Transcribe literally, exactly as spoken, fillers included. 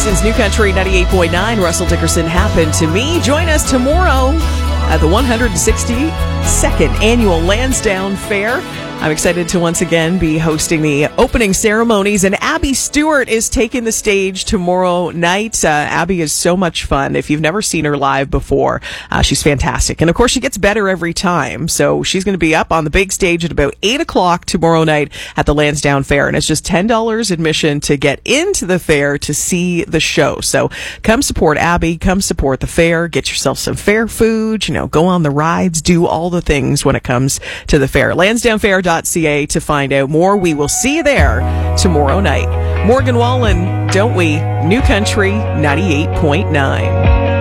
Dickerson's New Country ninety-eight point nine. Russell Dickerson happened to me. Join us tomorrow at the one hundred sixty-second Annual Lansdowne Fair. I'm excited to once again be hosting the opening ceremonies, and Abby Stewart is taking the stage tomorrow night. Uh, Abby is so much fun. If you've never seen her live before, uh, she's fantastic. And of course, she gets better every time. So she's going to be up on the big stage at about eight o'clock tomorrow night at the Lansdowne Fair. And it's just ten dollars admission to get into the fair to see the show. So come support Abby, come support the fair, get yourself some fair food, you know, go on the rides, do all the things when it comes to the fair. Lansdowne Fair dot C A to find out more. We will see you there tomorrow night. Morgan Wallen, don't we? New Country ninety-eight point nine.